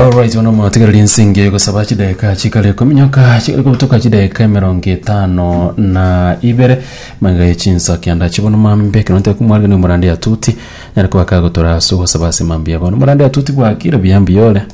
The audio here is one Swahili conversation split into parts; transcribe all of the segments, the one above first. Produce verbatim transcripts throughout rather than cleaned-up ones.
Alright, wana mwatigari nsinge kusaba chideka chikale kuminyoka chikale kutoka chideka mirongo itano na ibere manga chinsa kianda chibono mambe kinonte kumwalga ni murandi ya tuti nyari kwa kago toraso kusaba simambi abono murandi ya tuti kwa kira biyambi yole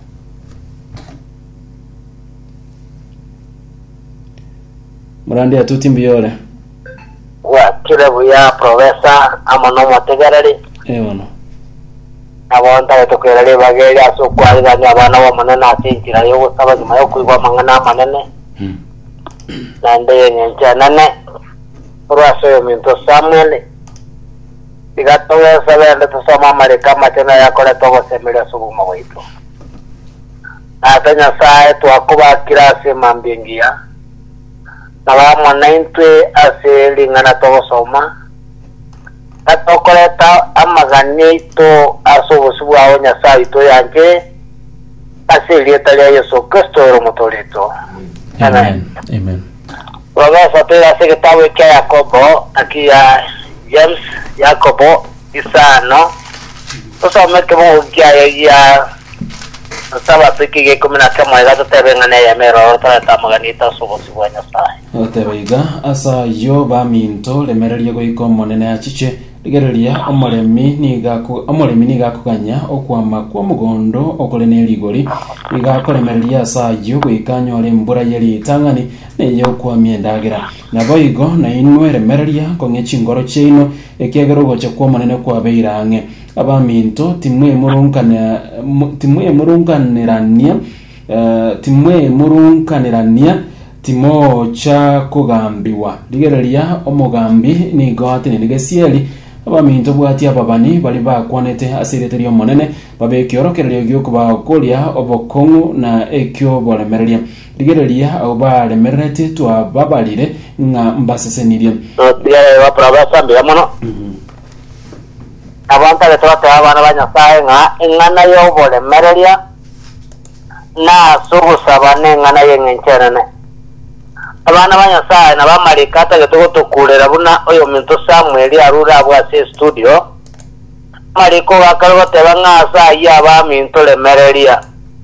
murandi ya tuti mbiyole wa kira buya professor amono mwatigari ewono abonta betokera le bagere aso kwalga ni abana wa manana atinjira yo gusaba nyuma yo kwigwa mangana manene nande nyencha nane uraso yo minto Samuel digato ya sabende to sama mare kama tena yakole togo semira subuma waito atanya sae to akuba kirase mambingia na ba mwanaintwe ase lingana togo soma atokoleta amaganito asobosubu aho nyasaye to yanje asilieta ya Yesu Kristo ro motorito. Amen. Amen. Baba sapela se kitabu cha Yakobo aki ya James Yakobo isano. Sasa mekemo kia ya saba sikige kumina kama igato tebengane ya mero ora tamaganito asobosubu nyasaye. Otebaiga asa yo ba minto lemereria go ikomone ya chiche ligereria omoremi nigaku omoremi nigakuganya okwama kwa mugondo okolene ligori igakolemereria sa yo gwikanya ole mbura yeri tangani neyo kwa miendagira naboigo na inwe remereria konge chingoro cheino ekegero gocha kwa monene kwa beirange abaminto timwe murunkana timwe murunkanirania uh, timwe murunkanirania timo cha kugambiwa ligereria omugambi ni goatene nigesieli abaminto bwati ababani bali bakwanete asireterio monene babekiorokererio gyokuba kolia obokongu na ekyo bolemereria ligereria oba lemerete twa babalire nga mbasesenirie ya wa probasa mbi amono abanta le tote abana banyasaye nga ingana yo bolemereria na subusabane ngana yengencherene abana banyasaye na bamarikata getugo tukurera buna oyo minto Samuel arura bwa se studio mariko bakaro tebangasa ya ba minto lemereria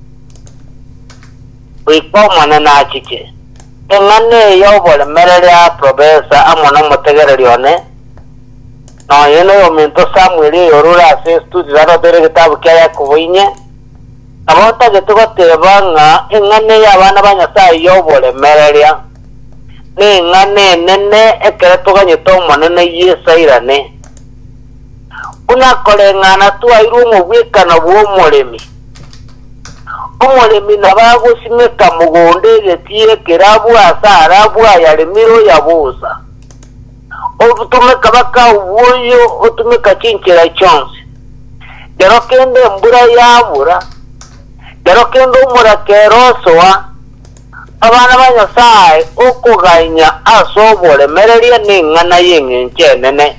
wikoma na chiche engane yo bole mereria professor amona mutegererione no yeno yo minto Samuel arura se studio aro tere kitabu kya kuwinye abota getugo tebanga engane ya bana banyasaye yo bole mereria ni ngane nene ekere tuganye to manene yesairane kuna kole ngana tu airumu bwikana bwo molemi omolemi nabagusimeka mugonde getie kerabu asara bwa yalemiro yabuza obutumeka baka uwoyo otumeka chinchira chonse derokende mbura yabura derokende umura kerosoa abana banyasaye okuganya asobole mereria ningana yengencenene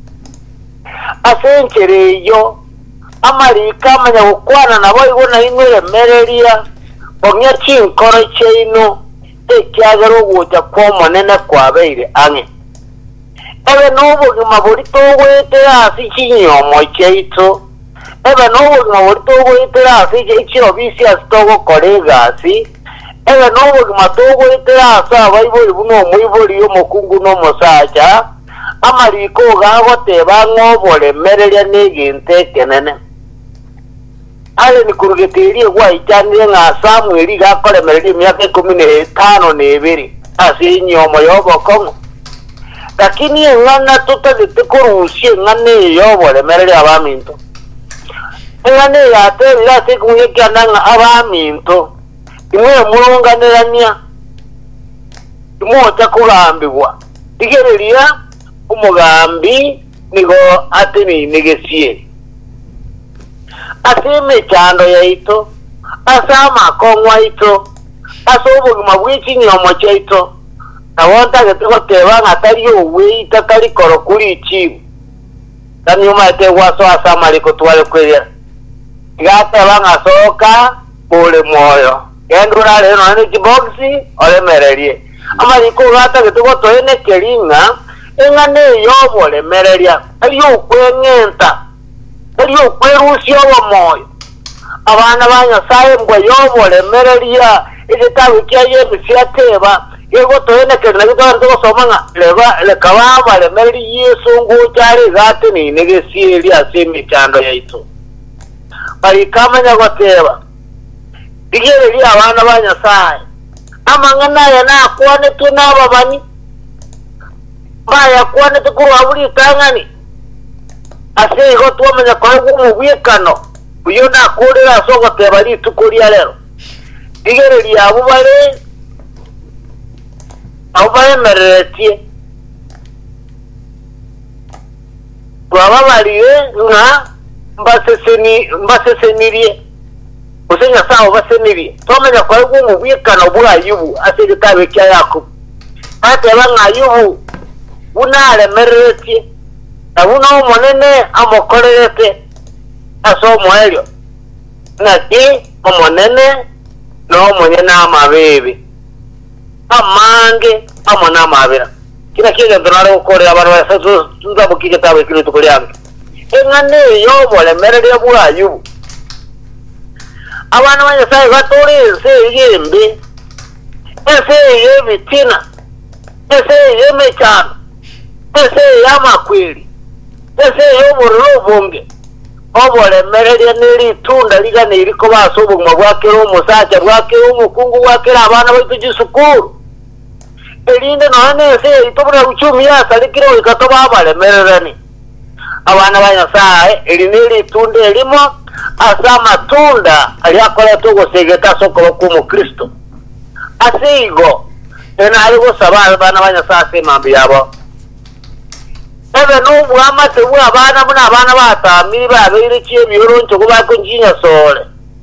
asenchereyo amarika amanya gukwana nabo igona inwere mereria ongya chinkoro cheino ekyagero guja kwa monene kwabeire ange ebe n'obugima buri togwetera hasi kinyomo cheito ebe n'obugima buri togwetera hasi cheichiro bisi asitogokora egasi ebe n'obugima togwetera asa abaibori buno omwibori omukungu n'omusacha amariko gagoteba ng'obole mereria n'egente ekenene ale nikurugeterie gwaichanire ng'a Samuel gakolemereria emyaka ikumi n'etano n'ebiri ase enyomo y'obokong'u lakini eng'ana tutagete kurusia eng'ana eyo obole mereria abaminto eng'ana eyo atebire ase ekung'ekiana ng'a abaminto imwe mulunganirania imocha kugambibwa tigereria umugambi nigo atini negesie aseme chando yaito asama kongwa ito asobugima bw'ekinyomo kyaito nawonta getego teba ngatari owe itakari korokuri ichibu tanyuma etegwaso asama liko twale kweria gateba ngasoka bole moyo endura leno ni kiboxi ole mererie amariko gata getego toene keringa engane yobole mereria aliyo kwengenta aliyo kwerusia wa moyo abana banyasaye ngo yobole merelia igitabu kya yemisiyateba yego toyene kene nagitwara tugosoma leba lekababa le meri yesu ngutari gati ni negesieli asemi cyando yaitu bari kamanya goteba digere abana banyasaye amangana ya na kwane tunaba bani baya kwane tukuru aburi tangani ase go twamanya kwa gumubikano uyo na kurira sogo tebali tukuriya lero digere abo bare abaye meretie baba bariye nka mbaseseni mbasesenirie usenya sawo baseniriye tomenya kwa gumubikano bwayubu ase gitabe kya yako ate bangayubu unale meretie abuna umonene amokorerete aso moelio nati omonene no monyena amabebe amange amona mabera kina kile ndonare ukore abantu basazo tunza bukike tawe kile tukuri yange engane yo mole merere bwayu abana banya sai batori se yembe ese yebitina ese yemechana ese yamakweli ese yoburubunge obole merere niri tunda liga niriko basobo mu bwakero umusacha bwakero umukungu bwakera abana bayitujisukuru elinde none se itobura uchumi ya salikiro ikatoba abale mererani abana banyasaye eliniri tunda elimo asa matunda aliakole tugo segeta soko ku mu Kristo asigo ena aligo sabana abana banyasaye mambi yabo ebe nubu amate bwa abana muna abana batamiri babiri kiye biyoroncho kuba ko njinya sole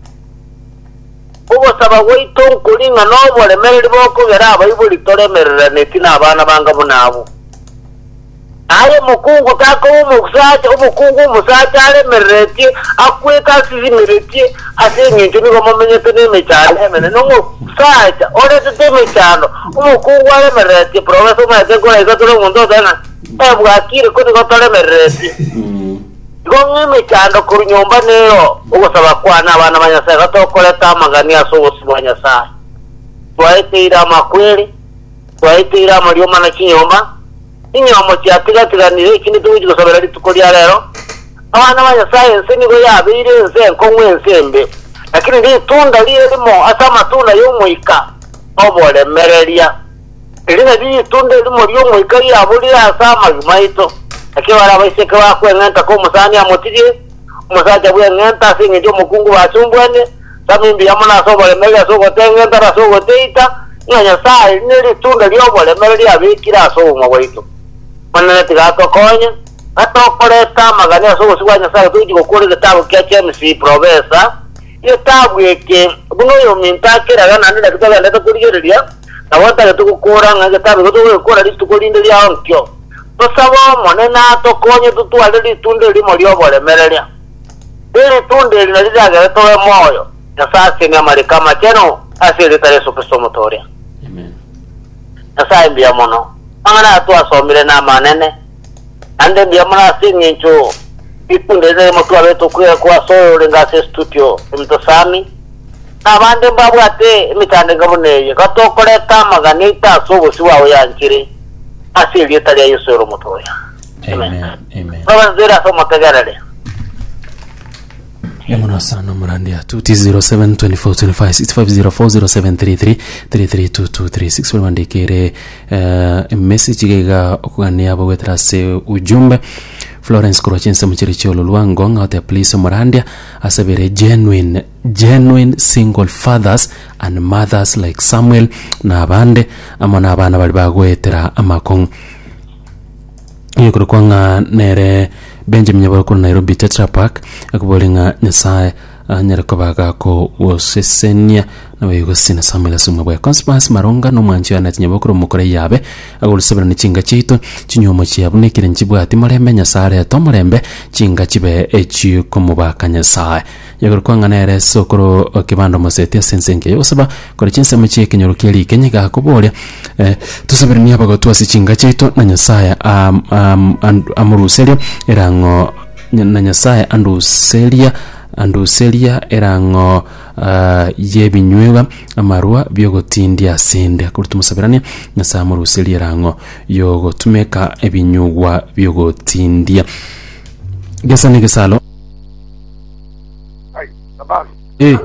ubo saba wito kulinga nobole mereri boko gara abayibuli tolemerera netina abana banga munabo aye mukungu kako umusacha umukungu umusacha ale mereti akweka sizi mereti asenye njo nigo momenyete neme cyane mene no musacha ore teme cyano umukungu ale mereti professor maze ko izo tolo mundo dana ebwakire ko nigo tolemereti gongwe cyando ku nyumba nero ubusaba kwana abana banyasaye gatokoleta amagani asobosi banyasaye twaitira makweli twaitira mariyo mana kinyomba inyomo cyatigatiraniye ikindi tuwugi gusabira litukuriya rero abana banyasaye nsengo yabire nse nkongwe nsembe lakini ndi tunda lirimo asa matunda y'umuika obole merelia elina di tunda limo y'umuika yabulira asa magmaito akiwara baiseka bakwengenta ko musani amotije musaja bwengenta singe jo mukungu basumbwane samimbi yamuna sobole merelia sogo tengenta rasogo teita nyanya sai nili tunda lyobole merelia bikira sogo mwaito manene tigato konya atokoleta magani asogo sigwanya sai tuji kokore gitabu kya C M C professor iyo tabu yake buno yo mintakira gana ndida kitabu ndata kurigerelia na wata tukukura nga gitabu goto gukora litukolinde lya onkyo tosabo monena tokonye tutwale litunde limo lyobole merelia ili tunde linalizaga towe moyo na sasa ni amarikama cheno asili tare Kristo motoria amen sasa mbia mono angana tu asomire na manene ande mbia mona singincho ipunde ne motwa beto kwa kwa so lenga se studio mtosami abande babwate mitande ngaboneye katokoleta maganita so busiwa oyankire asili tare Yesu motoria amen amen baba zera so matagarale Yamuna sana murandi ya tuti zero seven two four two five six five zero four zero seven three three three three two two three six wandikire uh, message gega okugania abo wetrase ujumbe Florence Kurochense muchiricho lulwango ngote please murandia asabere genuine genuine single fathers and mothers like Samuel na abande amana abana bali bagwetera amakong yukurukwanga nere Benjamin Nyabako Nairobi Tetra Park akubolinga nyasaye anyarako bagako wosesenia nawe sina Samuel Sumwe bwa Conspas Maronga no mwanchi ana Nyabako mukore yabe agulusebera ni cinga cito cinyomo cyabune kirenjibwa ati marembe nyasare to murembe cinga kibe echi kumubaka nyasaye yagurukwanga nere sokoro kibando mosete sensenge yosaba kore cinse muchi kinyoro kiri kenyiga kubolya eh tusabira ni abago twasi cinga cito na nyasaye am um, um, amuruselio erango na nyasaye anduselia anduseria erango uh, yebinywewa amarwa byogotindia sende kuritumusabirania nyasaye muruseria erango yogotumeka ebinyugwa byogotindia gesani gesalo ai sabasi eh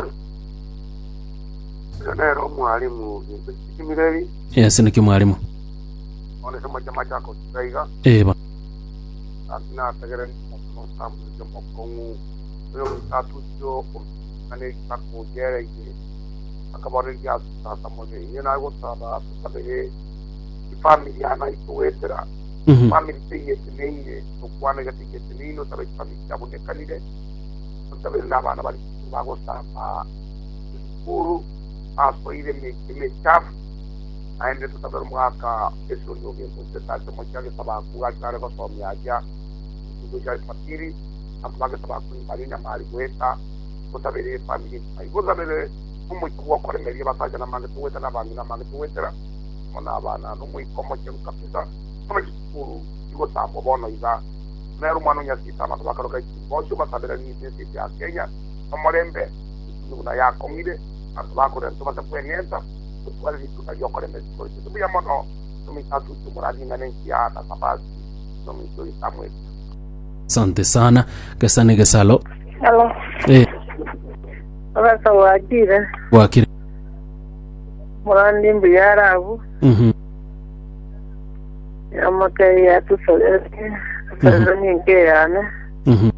nero mwalimu kimireri yes ni kimwalimu one sema chama chako kaiga eh ba akina tegere no samu jomo kongu yo tatu jo ane tako jere ye akabore ya sasa moje yena go saba sabere familia na ikuetera family tiye tinenge to kwana ga tiye tinino sabe familia bunde kalide sabe na bana bali bago saba kuru aso ile me me chaf aende tutaber mwaka eso ndio ndio tata moja saba kuga kare kwa somi aja kuja patiri ambaga saba kuingalina mali kweta kutabere family aigo zabere umu kwa kwa melia basaja na manga tuweta na banga na manga tuwetera mona abana no mu ikomo cyo kapita kama kikuru igo tambo bono iga nero mwana nyasita na bakaro kai bocho batabere ni sisi ya Kenya amorembe kuna ya komide abako ndo batakwengeza kwa vitu vya kwa rembe kwa hiyo tuya mono tumitatu tumuradi ngane ya sababu tumito itamwe. Asante sana gasane gasalo. Hello. Eh. Abasa wakire. Wakire. Murandi mbiyarabu. Mhm. Amakai ya tusoleke. Sasa nke yana. Mhm.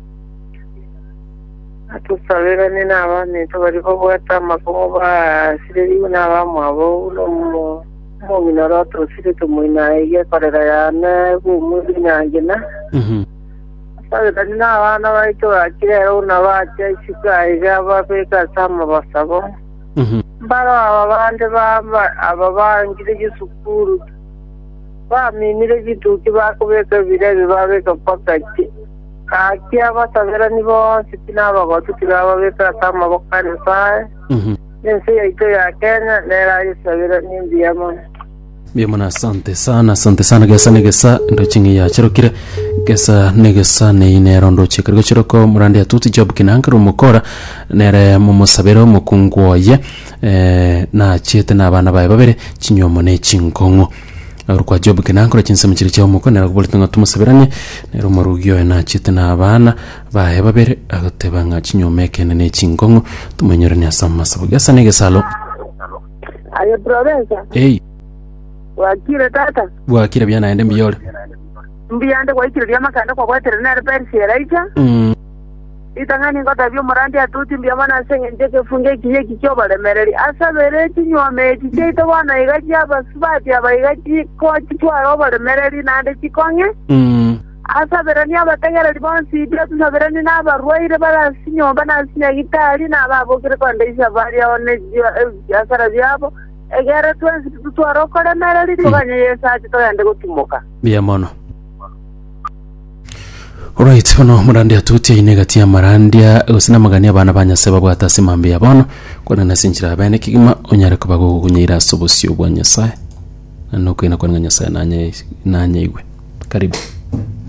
Atusabira ni nabane tubariko kwata makomo ba siriri n'abamu abo no mu mu binoro tosire tumuina iye korera yana bumuzi nyangina. Mhm. Sabira ni n'abana baito akirero n'abacha ishikaiga babeka sama basabo. Mhm. Baro ababande bamba ababangire gisukuru. Ba mimire gituki bakubeka birebe babeka pakati. Akia basabira nibo sitina bagotu tiraba beta tama bokane sai Mhm. nse yaito ya Kenya nera isabira nimbiamo Biamana asante sana asante sana gesa negesa ndo chingi ya chirokire gesa negesa ne inero ndo chikirgo chiroko murandi atuti job kinankaro mukora nere mumusabero mukungwoye eh na chete na bana bae babere chinyomo ne chinkongo urukwa job kinankoro chinsema chiri cyo muko nera kubolitanga tumusabiranye nero murugyo na chete na bana bae babere agoteba nga chinyomeke ne chinkongo tumenyore ne asama sabugasa negesalo ayo provenza eh wakire tata wakire byana ende mbiyole mbiyande kwa ikire yamakanda kwa kwatere nere persiera ita mm itangani ngota byo murandi atuti mbiyamana senge ndeke funge kiye kicyo balemereri asabere chinyome chicheito bana igaji abasubati abaigaji ko chitwaro balemereri nande chikonge mm asabere ni abategera libonsi byo tusabere ni nabarwaire barasinyoba nasinya gitari nababokire kwandisha bari one asara byabo egere twensi tutwaro kolemereri tuganye yesa chitoyande gutumuka biamono. Alright, bano murandi atuti inegatia marandia usina magani abana banyase babwata simambi abono kwana nasinjira abene kigima onyare kubago kunyira sobosyo bwa Nyasaye nuko ina kwa Nyasaye nanye nanye iwe karibu.